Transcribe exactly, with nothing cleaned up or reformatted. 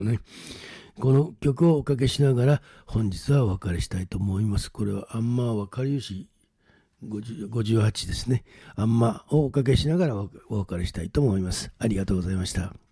ね。この曲をおかけしながら本日はお別れしたいと思います。これはアンマー別れゆしごじゅうはちですね。アンマーをおかけしながらお別れしたいと思います。ありがとうございました。